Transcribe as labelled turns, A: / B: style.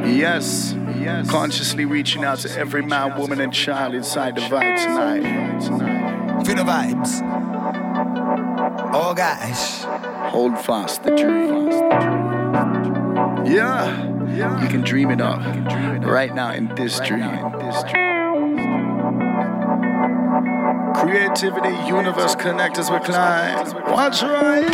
A: Yes, consciously reaching out to every man, woman, and child inside the vibe tonight.
B: Feel the vibes. Oh gosh.
A: Hold fast the dream. Yeah, you can dream it up right now in this dream. Creativity, universe connect us with Klein. Watch right.